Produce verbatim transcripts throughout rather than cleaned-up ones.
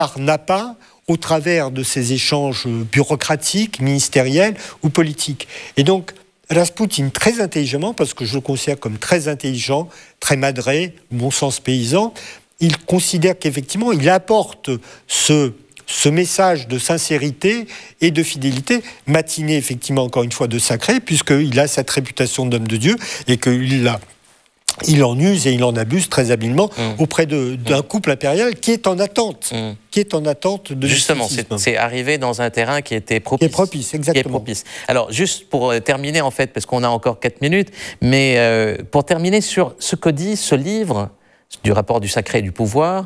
n'a pas au travers de ces échanges bureaucratiques, ministériels ou politiques. Et donc, Raspoutine, très intelligemment, parce que je le considère comme très intelligent, très madré, bon sens paysan, il considère qu'effectivement, il apporte ce, ce message de sincérité et de fidélité, matiné effectivement, encore une fois, de sacré, puisqu'il a cette réputation d'homme de Dieu et qu'il l'a. Il en use et il en abuse très habilement mmh. auprès de, d'un mmh. couple impérial qui est en attente, mmh. qui est en attente de justement, c'est, c'est arrivé dans un terrain qui était propice. Qui est propice, exactement. Qui est propice. Alors, juste pour terminer, en fait, parce qu'on a encore quatre minutes, mais euh, pour terminer sur ce que dit ce livre du rapport du sacré et du pouvoir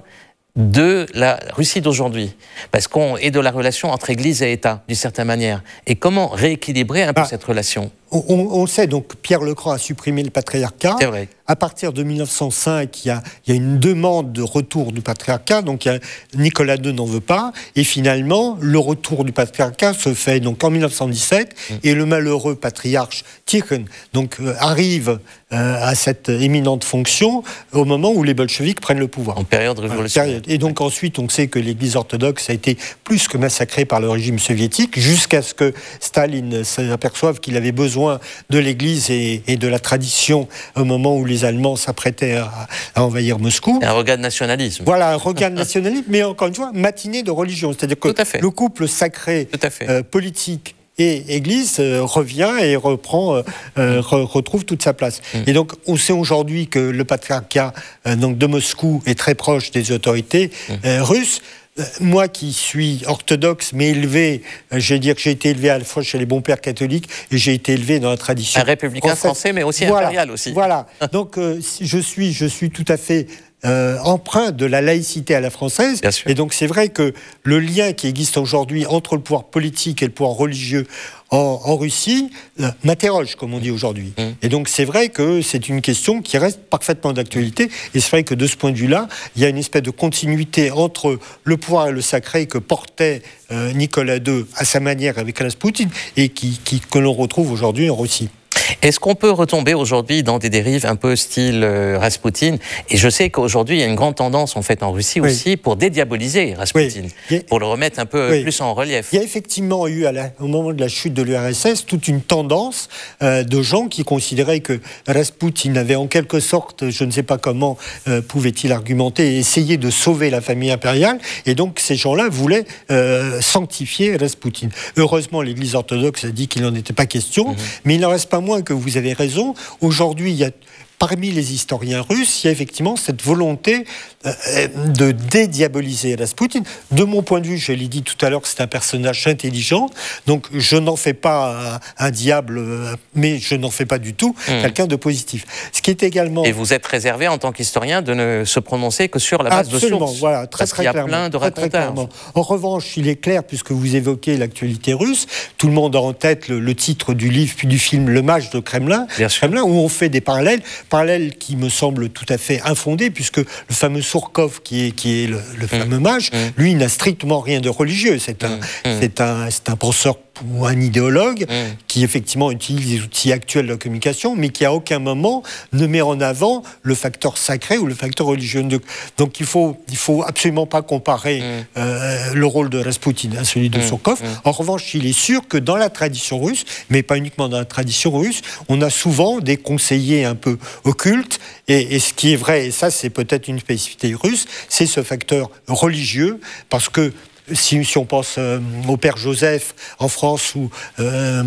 de la Russie d'aujourd'hui, parce qu'on est de la relation entre Église et État, d'une certaine manière, et comment rééquilibrer un peu ah. cette relation. On, on le sait, donc Pierre Lecran a supprimé le patriarcat. C'est vrai. À partir de mille neuf cent cinq, il y a, il y a une demande de retour du patriarcat, donc il y a, Nicolas deux n'en veut pas, et finalement, le retour du patriarcat se fait donc en mille neuf cent dix-sept, mmh. et le malheureux patriarche Tikhon donc, euh, arrive euh, à cette éminente fonction au moment où les bolcheviks prennent le pouvoir. En période révolutionnaire. Et donc ouais. ensuite, on sait que l'Église orthodoxe a été plus que massacrée par le régime soviétique, jusqu'à ce que Staline s'aperçoive qu'il avait besoin de l'Église et, et de la tradition au moment où les Allemands s'apprêtaient à, à envahir Moscou. Un regard de nationalisme. Voilà, un regard de nationalisme, mais encore une fois, matiné de religion. C'est-à-dire que le couple sacré euh, politique et Église euh, revient et reprend, euh, euh, re- retrouve toute sa place. Mm. Et donc, on sait aujourd'hui que le patriarcat euh, donc de Moscou est très proche des autorités mm. euh, russes. Moi qui suis orthodoxe, mais élevé, je vais dire que j'ai été élevé à la fois chez les bons pères catholiques et j'ai été élevé dans la tradition. Un républicain français, français mais aussi voilà, impérial aussi. Voilà. Donc euh, je suis, je suis tout à fait euh, empreint de la laïcité à la française. Et donc c'est vrai que le lien qui existe aujourd'hui entre le pouvoir politique et le pouvoir religieux en, en Russie euh, m'interroge, comme on dit aujourd'hui. Mmh. Et donc c'est vrai que c'est une question qui reste parfaitement d'actualité. Et c'est vrai que de ce point de vue-là, il y a une espèce de continuité entre le pouvoir et le sacré que portait euh, Nicolas deux à sa manière avec Raspoutine et qui, qui, que l'on retrouve aujourd'hui en Russie. Est-ce qu'on peut retomber aujourd'hui dans des dérives un peu style euh, Raspoutine ? Et je sais qu'aujourd'hui, il y a une grande tendance en fait en Russie oui. aussi pour dédiaboliser Raspoutine, oui. pour le remettre un peu oui. plus en relief. Il y a effectivement eu, à la, au moment de la chute de l'U R S S, toute une tendance euh, de gens qui considéraient que Raspoutine avait en quelque sorte, je ne sais pas comment euh, pouvait-il argumenter, essayer de sauver la famille impériale. Et donc ces gens-là voulaient euh, sanctifier Raspoutine. Heureusement, l'Église orthodoxe a dit qu'il n'en était pas question, mmh. mais il n'en reste pas moins que vous avez raison. Aujourd'hui, il y a parmi les historiens russes, il y a effectivement cette volonté euh, de dédiaboliser Raspoutine. De mon point de vue, je l'ai dit tout à l'heure, c'est un personnage intelligent, donc je n'en fais pas un, un diable, mais je n'en fais pas du tout mmh. quelqu'un de positif. Ce qui est également... Et vous êtes réservé en tant qu'historien de ne se prononcer que sur la base Absolument, de sources. Voilà, très, parce très qu'il y a clairement, plein de très, très racontages. En revanche, il est clair, puisque vous évoquez l'actualité russe, tout le monde a en tête le, le titre du livre puis du film Le Mage de Kremlin, Kremlin où on fait des parallèles. Parallèle qui me semble tout à fait infondé, puisque le fameux Surkov, qui est, qui est le, le mmh. fameux mage, mmh. lui n'a strictement rien de religieux. C'est un, mmh. c'est un, c'est un penseur ou un idéologue mmh. qui effectivement utilise les outils actuels de la communication, mais qui à aucun moment ne met en avant le facteur sacré ou le facteur religieux. Donc il faut, il faut absolument pas comparer mmh. euh, le rôle de Raspoutine à celui de mmh. Surkov. Mmh. En revanche, il est sûr que dans la tradition russe, mais pas uniquement dans la tradition russe, on a souvent des conseillers un peu occultes, et, et ce qui est vrai, et ça c'est peut-être une spécificité russe, c'est ce facteur religieux, parce que Si, si on pense euh, au père Joseph en France ou euh,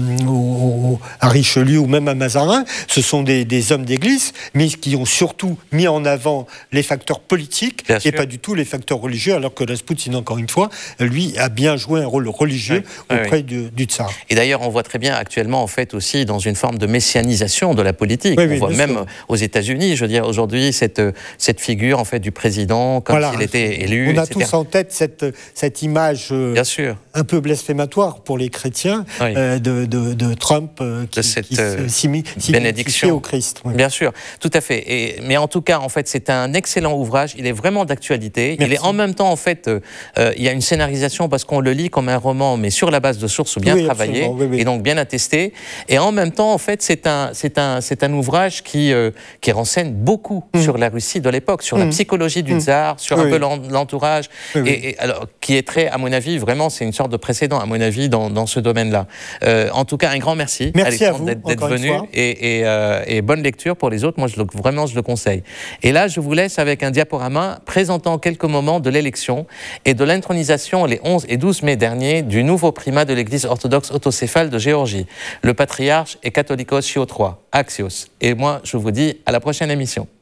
au, à Richelieu ou même à Mazarin, ce sont des, des hommes d'église, mais qui ont surtout mis en avant les facteurs politiques bien et sûr. Pas du tout les facteurs religieux, alors que Raspoutine, encore une fois, lui a bien joué un rôle religieux oui, auprès oui. Du, du tsar. Et d'ailleurs, on voit très bien actuellement, en fait, aussi dans une forme de messianisation de la politique. Oui, on oui, voit même sûr. Aux États-Unis, je veux dire, aujourd'hui, cette, cette figure en fait du président, comme voilà. s'il était élu. On a et cetera. tous en tête cette, cette image image euh, Bien sûr. un peu blasphématoire pour les chrétiens oui. euh, de, de, de Trump euh, qui, de cette qui euh, bénédiction au Christ. Oui. Bien sûr, tout à fait. Et, mais en tout cas, en fait, c'est un excellent ouvrage. Il est vraiment d'actualité. Il est en même temps, en fait, euh, euh, il y a une scénarisation parce qu'on le lit comme un roman, mais sur la base de sources bien oui, travaillées oui, oui. et donc bien attestées. Et en même temps, en fait, c'est un, c'est un, c'est un ouvrage qui, euh, qui renseigne beaucoup mm. sur la Russie de l'époque, sur mm. la psychologie du tsar, mm. sur oui, un peu oui. l'entourage, oui, oui. Et, et alors qui est très, à mon avis, vraiment, c'est une sorte de précédent, à mon avis, dans, dans ce domaine-là. Euh, en tout cas, un grand merci, merci Alexandre, d'être venu et, et, euh, et bonne lecture pour les autres. Moi, je le, vraiment, je le conseille. Et là, je vous laisse avec un diaporama présentant quelques moments de l'élection et de l'intronisation les onze et douze mai dernier du nouveau primat de l'Église orthodoxe autocéphale de Géorgie, le patriarche et catholicos Chio trois, Axios. Et moi, je vous dis à la prochaine émission.